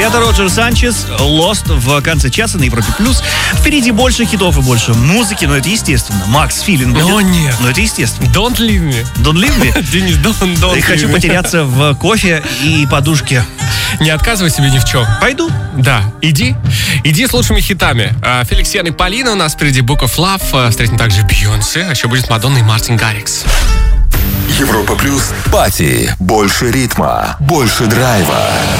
Это Роджер Санчес, Lost в конце часа на Европе+. Впереди больше хитов и больше музыки, но это естественно. Макс Филин будет. О, нет. Но это естественно. Don't leave me. Don't leave me? Денис, don't leave me. Хочу потеряться в кофе и подушке. Не отказывай себе ни в чем. Пойду. Да, иди с лучшими хитами. Феликс Ян и Полина, у нас впереди Book of Love. Встретим также Бейонсе, а еще будет Мадонна и Мартин Гаррикс. Европа плюс. Пати. Больше ритма, больше драйва.